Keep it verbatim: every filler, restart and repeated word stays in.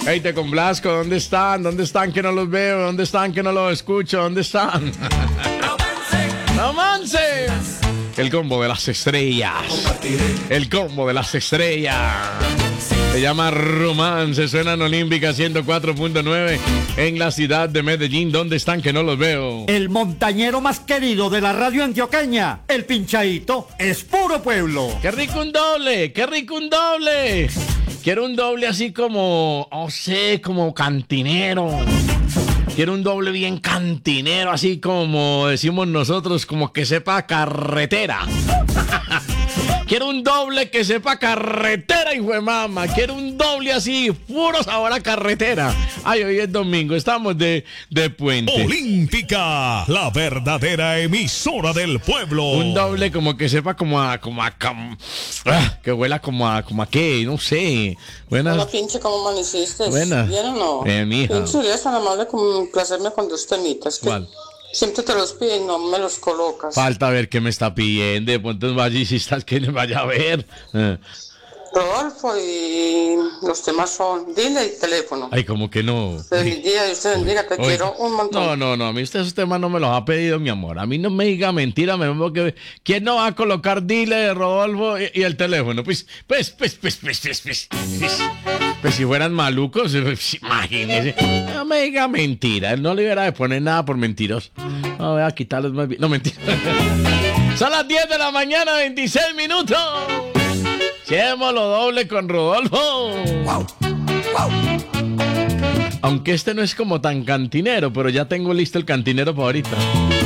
Hey, te complazco, ¿dónde están? ¿Dónde están que no los veo? ¿Dónde están que no los escucho? ¿Dónde están? ¡Romance! El combo de las estrellas. El combo de las estrellas. Se llama Romance, suena en Olímpica ciento cuatro punto nueve en la ciudad de Medellín. ¿Dónde están que no los veo? El montañero más querido de la radio antioqueña, el Pinchadito, es puro pueblo. ¡Qué rico un doble! ¡Qué rico un doble! Quiero un doble así como, no sé, como cantinero. Quiero un doble bien cantinero, así como decimos nosotros, como que sepa carretera. Quiero un doble que sepa carretera, hijo de mama. Quiero un doble así, puro sabor a carretera. Ay, hoy es domingo, estamos de, de puente. Olímpica, la verdadera emisora del pueblo. Un doble como que sepa como a, como a, como, ah, que huela como a, como a qué, no sé. Buenas. Hola, Pinche, ¿cómo amaneciste? Buenas. ¿Bien o no? Eh, mija. Pinche, serías tan amable como complacerme con dos temitas. Que ¿Cuál? siempre te los piden y no me los colocas. Falta ver qué me está pidiendo. De pronto vaya y si estás que me vaya a ver. Eh. Rodolfo, y los temas son dile y teléfono. Ay, como que no. Feliz día y usted bendiga, te Oye, quiero un montón. No, no, no, a mí usted esos temas no me los ha pedido, mi amor. A mí no me diga mentira, me veo que ¿quién no va a colocar dile de Rodolfo y, y el teléfono? Pues, pues, pues, pues, pues, pues, pues, pues, pues si fueran malucos, pues, imagínese. No me diga mentira, él no le hubiera de poner nada por mentiros. No, voy a quitarlos más bien. No, mentira. Son las diez de la mañana, veintiséis minutos. Llevémoslo doble con Rodolfo. Wow. Wow. Aunque este no es como tan cantinero, pero ya tengo listo el cantinero para ahorita.